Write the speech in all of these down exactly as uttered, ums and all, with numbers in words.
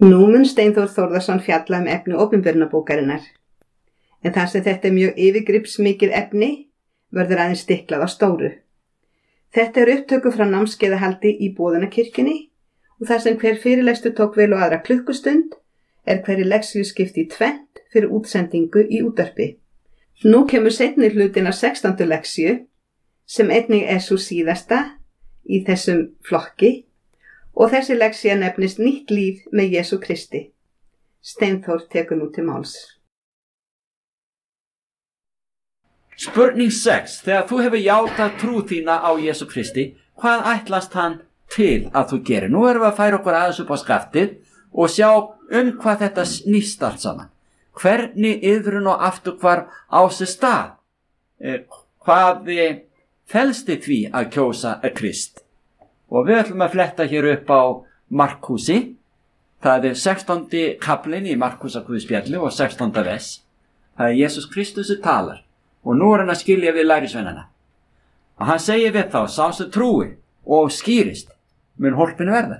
Nú mun Steinþór Þórðarson fjalla um efni opinberunarbókarinnar, en þar sem þetta er mjög yfirgripsmikið efni verður aðeins stiklað á stóru. Þetta er upptöku frá námskeiðahaldi í Boðunarkirkjunni og þar sem hver fyrirlestur tók vel og aðra klukkustund er hverri leksíu skipt í tvennt fyrir útsendingu í útvarpi. Nú kemur seinni hlutin af sextándu leksíu sem einnig er sú síðasta í þessum flokki og þessi leksía nefnist Nýtt líf með Jesú Kristi. Steinþór tekur nú til máls. Spurning sex. Þegar þú hefur játað trú þína á Jesú Kristi, hvað ætlast hann til að þú gerir? Nú erum við að færa okkur aðeins upp á skaftið og sjá um hvað þetta snýst allt saman. Hvernig iðrun og afturhvarf á sér stað? Eh, hvað felst í því að kjósa Krist? Og við ætlum að fletta hér upp á Markúsi. Það er sextándi kaplinn í Markúsarguðspjalli og sextánda vers. Það er Jesús Kristus sem talar. Og nú er hann að skilja við lærisveinana. Og hann segir við þá, sá sem trúi og skýrist, mun hólpin verða.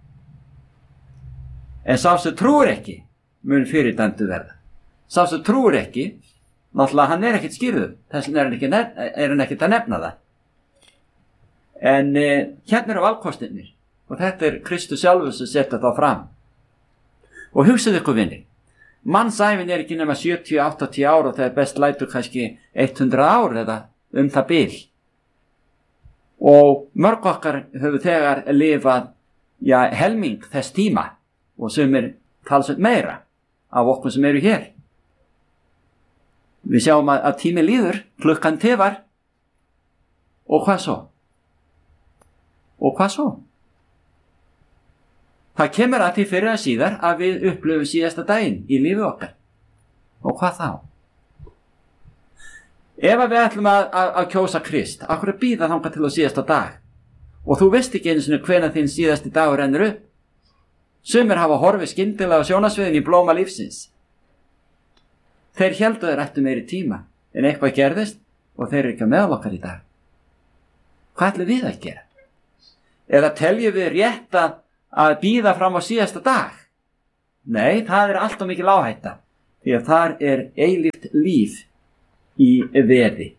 En sá sem trúir ekki, mun fyrirdæmdur verða. Sá sem trúir ekki, náttúrulega hann er ekkert skýrður, þess vegna er hann ekki, er hann ekkert að nefna það. En eh, hérna eru valkostirnir, og þetta er Kristus sjálfur sem setja þá fram. Og hugsaðu ykkur vinni, mannsævin er ekki nema sjötíu til áttatíu ár og það er best lætur kannski hundrað ár eða um það bil. Og mörg okkar höfum þegar lifað ja, helming þess tíma og sem er talsveit meira af okkur sem eru hér. Við sjáum að, að tími líður, klukkan tifar og hvað svo? Og hvað svo? Það kemur að því fyrir að síðar að við upplöfum síðasta daginn í lífi okkar. Og hvað þá? Ef við ætlum að, að, að kjósa Krist, akkur að bíða þangað til á síðasta dag og þú veist ekki einu sinni hvenær þinn síðasti dagur rennur upp. Sumir hafa horfið skyndilega á sjónasviðin í blóma lífsins. Þeir héldu þeir ættu meiri tíma en eitthvað gerðist og þeir eru ekki meðal okkar í dag. Hvað ætlum við að gera? Eða teljum við rétt að, að bíða fram á síðasta dag? Nei, það er alltaf mikil áhætta því að þar er eilíft líf í veði.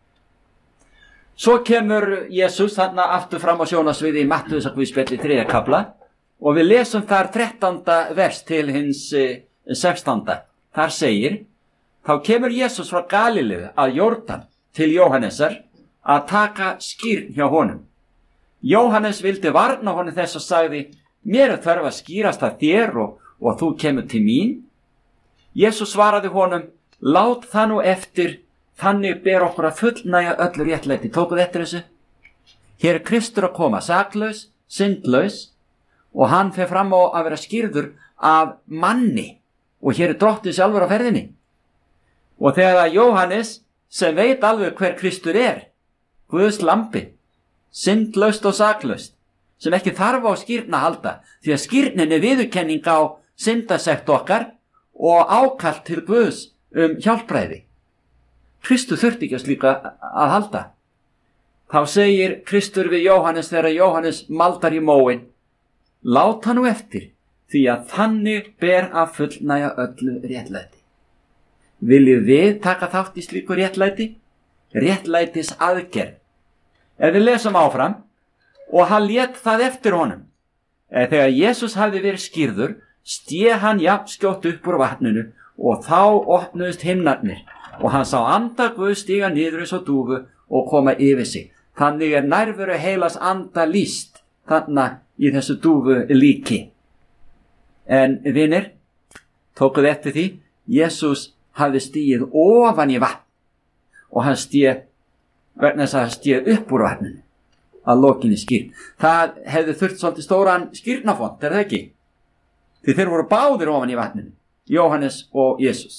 Svo kemur Jesús þarna aftur fram á sjónasviði í Mattheusarguðspjalli þriðja kafla og við lesum þar þrettánda vers til hins sextánda. Þar segir, þá kemur Jesús frá Galileu að Jórdan til Jóhannesar að taka skírn hjá honum. Jóhannes vildi varna honum þess og sagði, mér er þörf að skýrast að þér og, og þú kemur til mín. Jesús svaraði honum, lát það nú eftir, þannig ber okkur að fullnægja öllu réttlæti. Tókuð eftir þessu? Hér er Kristur að koma, saklaus, syndlaus og hann fer fram á að vera skýrður af manni og hér er drottinn sjálfur á ferðinni. Og þegar Jóhannes sem veit alveg hver Kristur er, Guðs lambi, syndlaust og saklaust, sem ekki þarf á skírn að halda, því að skírnin er viðurkenning á syndasekt okkar og ákall til Guðs um hjálpræði. Kristur þurfti ekki að slíka að halda. Þá segir Kristur við Jóhannes þegar Jóhannes maldar í móin, lát hann nú eftir, því að þannig ber að fullnægja öllu réttlæti. Viljum við taka þátt í slíku réttlæti? Réttlætis aðgerð. Ef við lesum áfram, og hann lét það eftir honum. Eða þegar Jesús hafði verið skírður, sté hann jafn skjótt upp úr vatninu og þá opnuðust himnarnir og hann sá anda Guðs stíga niður eins og dúfu og koma yfir sig. Þannig er nærveru heilags anda lýst þarna í þessu dúfu líki. En vinir, tókuð eftir því, Jesús hafði stíið ofan í vatn og hann stíð vegna þess að hann stíð upp úr vatninu að lokinni skírn. Það hefði þurft svolítið stóran skírnafont, er það ekki? Því þeir voru báðir ofan í vatninu, Jóhannes og Jesús.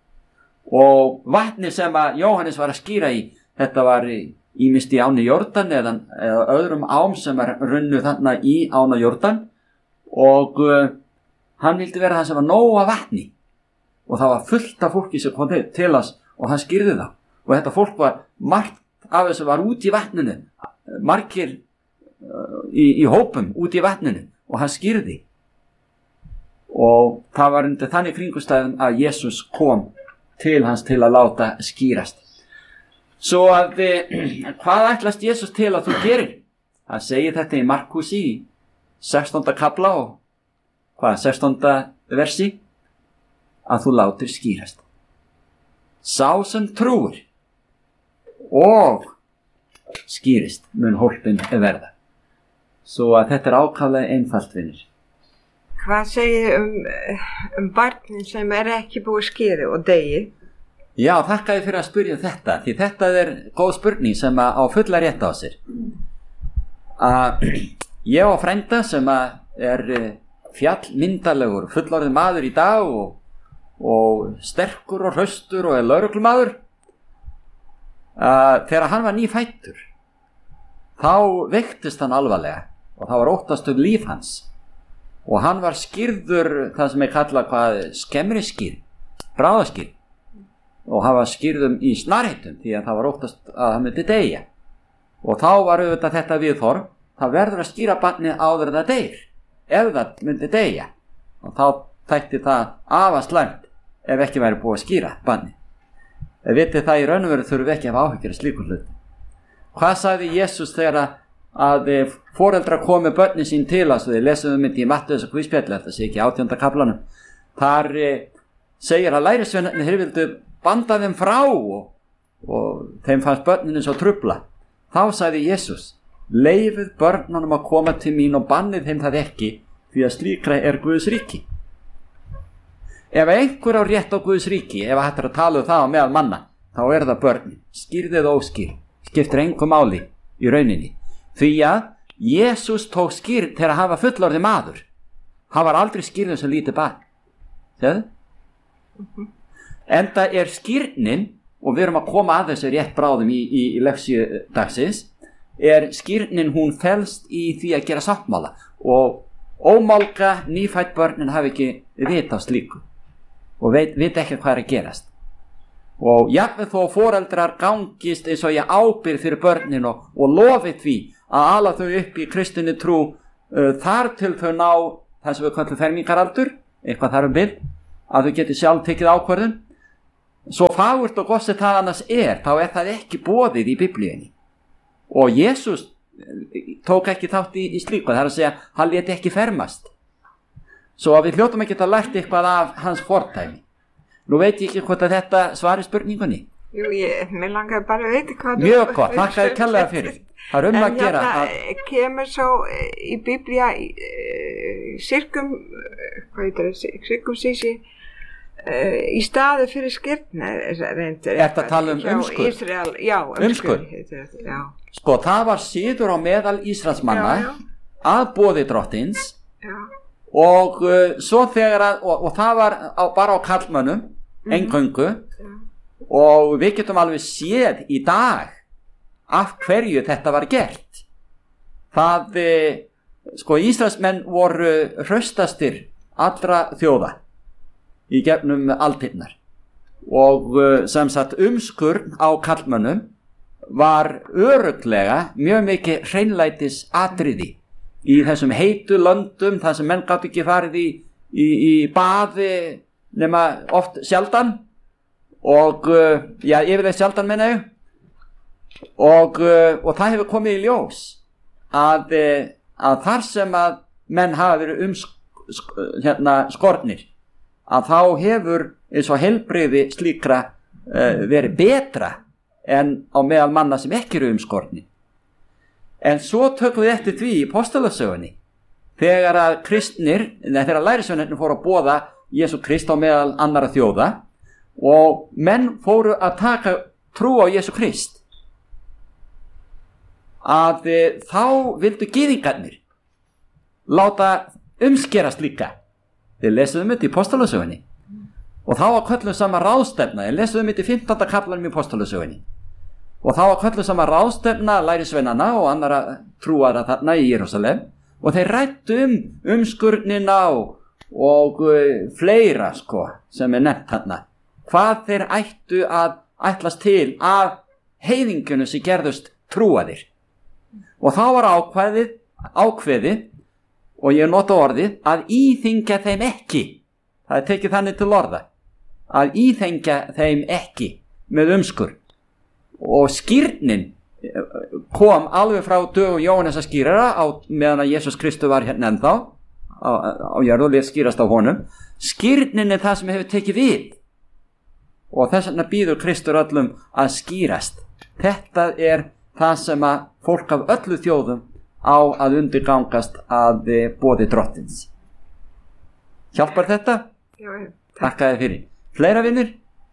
Og vatni sem að Jóhannes var að skýra í, þetta var ýmist í ána Jórdan eða, eða öðrum ám sem var runnu þarna í ána Jórdan og uh, hann vildi vera það sem var nóg af vatni og það var fullt af fólki sem kom til, til hans og hann skýrði það og þetta fólk var margt af þessu var út í vatninu, margir uh, í, í hópum út í vatninu og hann skýrði og það var undir þannig kringumstæðum að Jesús kom til hans til að láta skýrast. Svo að hvað ætlast Jesús til að þú gerir? Hann segir þetta í Markúsi í sextánda kafla og hvað, sextánda versi, að þú látir skýrast. Sá sem trúir og skýrist mun hólpin verða. Svo að þetta er ákaflega einfalt, vinir. Hvað segir um, um barnin sem er ekki búið skýri og degi? Já, þakka ég fyrir að spyrja þetta, því þetta er góð spurning sem á fulla rétt á sér. Að ég á frænda sem er fjallmyndalegur, fullorðinn maður í dag og, og sterkur og hraustur og er lögreglumaður. Að þegar hann var nýfættur, þá veiktist hann alvarlega og það var óttast um líf hans. Og hann var skýrður, það sem ég kalla hvað, skemmri skýr, bráðaskýr. Og hann var skýrðum í snarheitum því að það var óttast að hann myndi deyja. Og þá var auðvitað þetta viðhorf, það verður að skýra barnið áður en það deyr, ef það myndi deyja. Og þá þætti það afar slæmt ef ekki væri búið að skýra barnið. Ef vitið það í raun og veru þurfum við ekki að hafa áhyggjur af slíkum hlutum. Hvað sagði Jesús þegar að foreldrar komu börnin sín til hans, og þið lesum um þetta í Mattheus og Guðspjalli, þetta sé ekki átjánda kaflanum. Þar segir að lærisveinarnir þeir vildu banda þeim frá og, og þeim fannst börninu svo trufla. Þá sagði Jesús, leifið börnunum að koma til mín og bannið þeim það ekki, því að slíkra er Guðs ríki. Ef einhver á rétt á Guðs ríki, ef hægt er að tala um það á meðal manna, þá er það börnin, skýrðið og óskýr, skiptir engu máli í rauninni. Því að Jesús tók skýrn til að hafa fullorðið maður. Hann var aldrei skýrðin sem lítið barn. Þegar? Mm-hmm. Enda er skýrnin, og við erum að koma að þessu rétt bráðum í, í, í leksíu dagsins, er skýrnin hún felst í því að gera sáttmála. Og ómálga nýfætt börnin hafi ekki vit á slíku og veit, veit ekki hvað er að gerast. Og jafnvel þó foreldrar gangist eins og ég ábyrgð fyrir börnin og, og lofi því að ala þau upp í kristinni trú uh, þar til þau ná það sem við kallum fermingaraldur, eitthvað þar um bil, að þau geti sjálf tekið ákvörðun. Svo fagurt og gott sem það annars er, þá er það ekki boðið í Biblíunni. Og Jesús tók ekki þátt í, í slíku, það er að segja, hann lét ekki fermast. Svo að við hljótum ekki að lært eitthvað af hans fordæmi. Nú veit ég ekki hvort að þetta svari spurningunni. Jú, ég, mér langar bara að veita hvað... Mjög gott, þakka þér kærlega fyrir. Það er um að gera að... En hérna kemur svo í Biblía í uh, sirkum, hvað heitir það, sirkum sísi, uh, í staði fyrir skýrna reyndir. Ertu að tala um umskurð? Ísrael, já, umskurð. Já. Sko, það var siður á meðal Ísraelsmanna að boði drottins já. Og uh, svo þegar að, og, og það var á, bara á karlmönnum, mm-hmm. eingöngu, já. Og við getum alveg séð í dag af hverju þetta var gert. Það, sko, Ísraelsmenn voru hraustastir allra þjóða í gegnum aldirnar. Og sem sagt umskurn á karlmönnum var örugglega mjög mikið hreinlætis atriði í þessum heitu löndum, þar sem menn gátu ekki farið í, í, í baði nema oft sjaldan. Og, já, yfirleitt sjaldan menna ég og, og það hefur komið í ljós að, að þar sem að menn hafa verið um hérna, skornir að þá hefur eins og heilbrigði slíkra uh, verið betra en á meðal manna sem ekki eru umskorni. En svo tökum við eftir því í Postulasögunni þegar að kristnir, neða þegar lærisveinarnir fóru að boða Jesú Krist á meðal annara þjóða og menn fóru að taka trú á Jesú Krist að e, þá vildu gyðingarnir láta umskerast líka. Þið lesuðum þetta í Postulasögunni og þá var kölluð sama ráðstefna, þið lesuðum þetta í fimmtánda kaflanum í Postulasögunni og þá var kölluð sama ráðstefna lærisveinana og annara trúara þarna í Jerúsalem og þeir ræddu um umskurnina og, og uh, fleira sko sem er nefnt þarna. Hvað þeir ættu að ætlast til af heiðingjunum sem gerðust trúaðir. Og þá var ákveðið, ákveðið og ég nota orðið, að íþyngja þeim ekki. Það er tekið þannig til orða. Að íþyngja þeim ekki með umskur. Og skírnin kom alveg frá dögum Jóhannesar skírara á meðan að Jesús Kristur var hérna ennþá á, á jörðu og lét skýrast á honum. Skírnin er það sem hefur tekið við. Og þess vegna býður Kristur öllum að skýrast. Þetta er það sem að fólk af öllu þjóðum á að undirgangast að boði drottins. Hjálpar þetta? Já, já. Takk að þið fyrir. Fleira vinnur?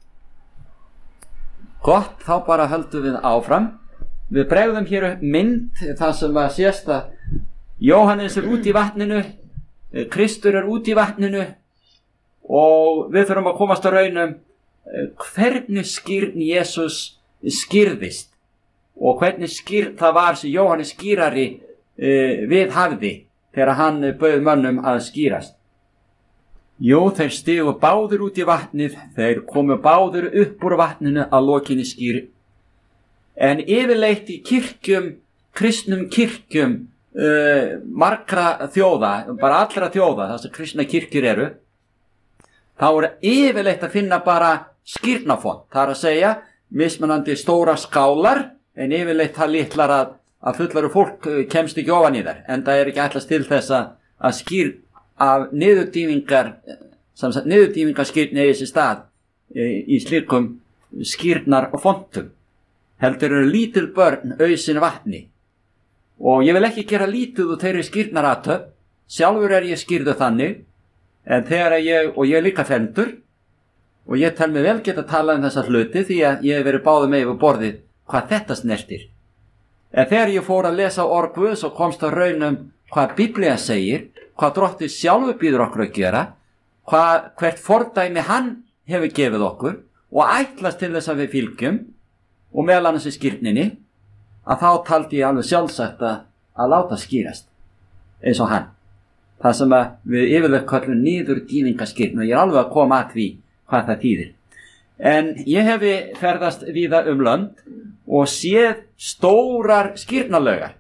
Gott, þá bara höldum við áfram. Við bregðum hér upp mynd það sem að sést að Jóhannes er út í vatninu, Kristur er út í vatninu og við þurfum að komast á raunum hvernig skírn Jesús skýrðist og hvernig skýrn það var sem Jóhannes skýrari uh, við hafði þegar hann bauð mönnum að skýrast. Jú, þeir stigu báðir út í vatnið, þeir komu báðir upp úr vatninu að lokinni skýr. En yfirleitt í kirkjum, kristnum kirkjum, uh, margra þjóða, bara allra þjóða, það sem kristna kirkjur eru, þá er yfirleitt að finna bara skýrnafont. Það er að segja, mismunandi stóra skálar, en yfirleitt það litlar að, að fullaru fólk kemst ekki ofan í þær, en það er ekki ætlast til þess að, að skýr af niðurdýfingar, samsagt niðurdýfingarskýrn eigi sér stað e, í slíkum skýrnar og fontum. Heldur eru lítil börn auðsin vatni. Og ég vil ekki gera lítið úr þeirri skýrnaratöp, sjálfur er ég skýrðu þannig, en þegar ég, og ég er líka fendur, og ég tel mig vel geta talað um þessa hluti því að ég hef verið báðu með yfir borðið hvað þetta snertir. En þegar ég fór að lesa orð Guðs og komst á raunum hvað Biblía segir, hvað drottið sjálfur býður okkur að gera, hvað, hvert fordæmi hann hefur gefið okkur og ætlast til þess að við fylgjum og meðal annars í skýrninni, að þá taldi ég alveg sjálfsagt að, að láta skýrast eins og hann. Það sem að við yfirleitt kallum niður dýningaskýrn og ég er alveg að koma að því hvað það þýðir. En ég hefi ferðast víða um lönd og séð stórar skýrnalaugar.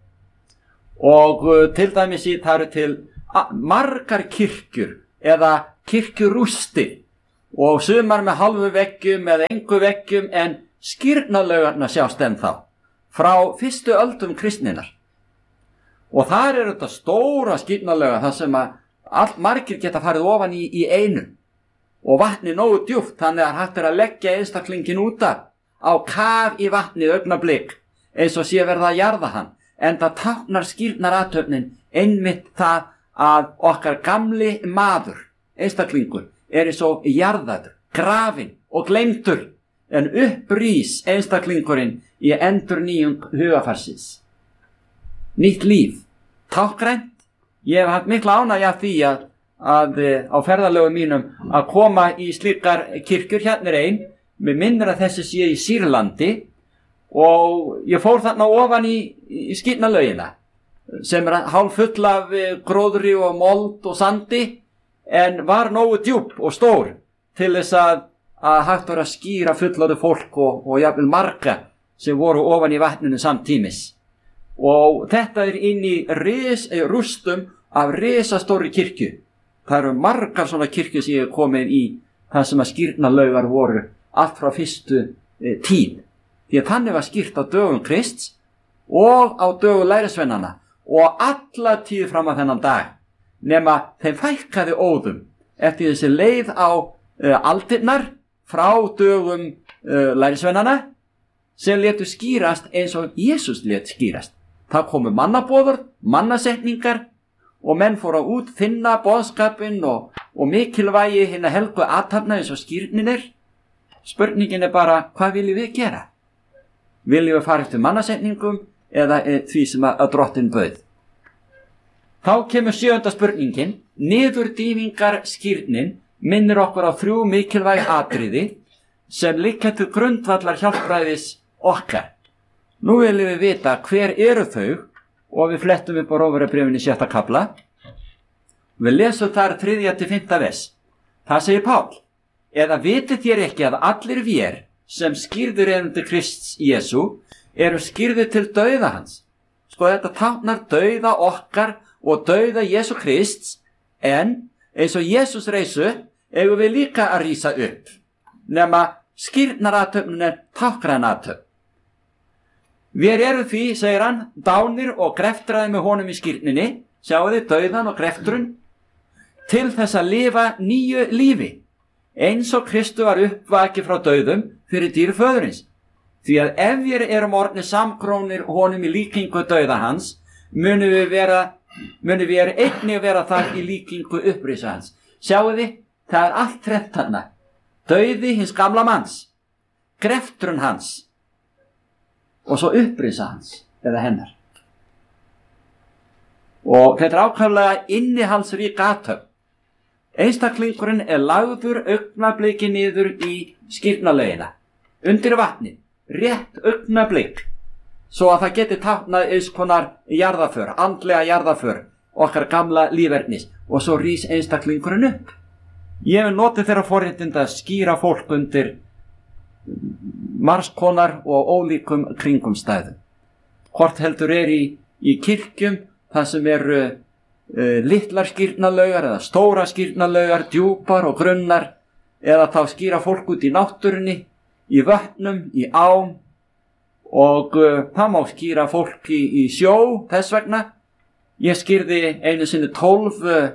Og uh, til dæmis í það eru til margar kirkjur eða kirkjurústir og sumar með halvu veggjum eða engu veggjum en skýrnalaugarna sjást ennþá frá fyrstu öldum kristninnar. Og þar eru þetta stóra skýrnalaugar þar sem að all margir geta farið ofan í, í einu og vatni nógu djúpt þannig að hægt er að leggja einstaklingin út af á kaf í vatni augnablik eins og sé verða að jarða hann. En það táknar skýrnarathöfnin einmitt það að okkar gamli maður, einstaklingur, er eins og jarðaður, grafinn og gleymdur, en upprís einstaklingurinn í endurnýjung hugafarsins. Nýtt líf, tákgrænt. Ég hef haft mikla ánægju af því að, að á ferðalögum mínum að koma í slíkar kirkjur, hérna er ein, með minnir að þessi sé í Sýrlandi, og ég fór þarna ofan í, í skýrnalaugina sem er hálf full af gróðri og mold og sandi en var nógu djúp og stór til þess að, að hægt var að skýra fullorðu fólk og, og jafnvel marga sem voru ofan í vatninu samtímis. Og þetta er inn í ris, rústum af risastóri kirkju. Það eru margar svona kirkju sem ég hef komið í það sem að skýrnalaugar voru allt frá fyrstu e, tíð. Því að þannig var skýrt á dögum Krists og á dögum lærisveinanna og alla tíð fram að þennan dag nema þeim fækkaði óðum eftir þessi leið á uh, aldirnar frá dögum uh, lærisveinanna sem létu skýrast eins og Jesús lét skýrast. Það komu mannabóður, mannasetningar og menn fóru að útfinna boðskapinn og, og mikilvægi hinna helgu athafna eins og skýrnin er. Spurningin er bara, hvað viljum við gera? Viljum við fara eftir mannasetningum eða því sem að, að drottin bauð? Þá kemur sjöunda spurningin. Niðurdýfingar skýrnin minnir okkur á þrjú mikilvæg atriði sem liggja til grundvallar hjálpræðis okkar. Nú viljum við vita hver eru þau og við flettum upp á Rómverjabréfinu sjötta kafla. Við lesum þar þriðja til fimmta vers. Það segir Pál: Eða vitið þér ekki að allir vér sem skýrður eru til Krists Jesú eru skýrður til dauða hans. Sko þetta táknar dauða okkar og dauða Jesú Krists, en eins og Jesús reisu eigum við líka að rísa upp, nema skírnarathöfnin er táknrænathöfn. Við erum því, segir hann, dánir og greftraði með honum í skírninni, sjáu þið dauðan og greftrun, til þess að lifa nýju lífi, eins og Kristu var uppvakið frá dauðum fyrir dýr föðurins. Því að ef við erum orðnir samkrónir honum í líkingu dauða hans, munum við vera, munum við einnig vera þar í líkingu upprisa hans. Sjáu þið, það er allt þrennt þarna. Dauði hins gamla manns, greftrun hans og svo upprisa hans eða hennar. Og þetta er ákaflega innihaldsrík athöfn. Einstaklingurinn er lagður augnabliki niður í skírnarlaugina, undir vatni, rétt augnablik, svo að það geti táknað eins konar jarðaför, andlega jarðaför, okkar gamla lífernis, og svo rís einstaklingurinn upp. Ég hef notið þeirra forréttinda að skýra fólk undir margskonar og ólíkum kringumstæðum. Hvort heldur er í, í kirkjum, það sem eru uh, litlar skírnarlaugar eða stóra skírnarlaugar, djúpar og grunnar, eða þá skýra fólk út í náttúrunni, í vötnum, í ám, og uh, það má skýra fólk í, í sjó, þess vegna. Ég skýrði einu sinni tólf uh,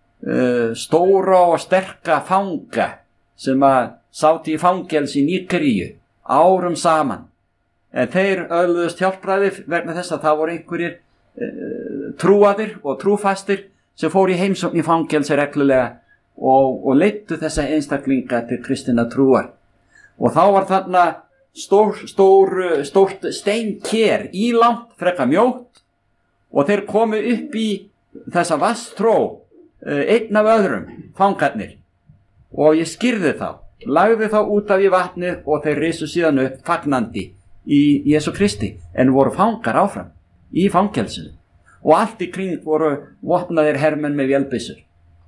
stóra og sterka fanga sem að sátu í fangelsi í Nígeríu árum saman. En þeir öðluðust hjálpræði vegna þess að það voru einhverjir uh, trúaðir og trúfastir sem fóru í heimsókn í fangelsi reglulega og, og leiddu þessa einstaklinga til kristinna trúar. Og þá var þarna stór, stór, stórt steinker ílangt, frekar mjótt, og þeir komu upp í þessa vatnstró, einn af öðrum, fangarnir. Og ég skýrði þá, lagði þá út af í vatnið og þeir risu síðan upp fagnandi í Jesú Kristi, en voru fangar áfram í fangelsinu. Og allt í kring voru vopnaðir hermenn með vélbyssur.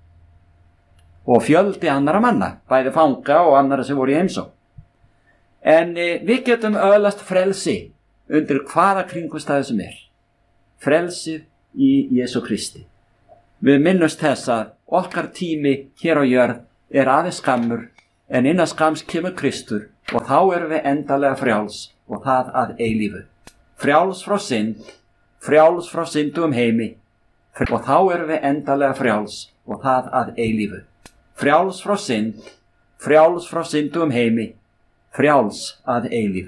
Og fjöldi annara manna, bæði fanga og annara sem voru í heimsókn. En e, við getum öðlast frelsi undir hvaða kringumstæðu sem er. Frelsið í Jesú Kristi. Við minnumst þess að okkar tími hér á jörð er aðeins skammur, en innan skams kemur Kristur og þá erum við endalega frjáls og það að eilífu. Frjáls frá synd, frjáls frá syndum heimi, og þá erum við endalega frjáls og það að eilífu. Frjáls frá synd, frjáls frá syndum heimi, frjáls að eilífu.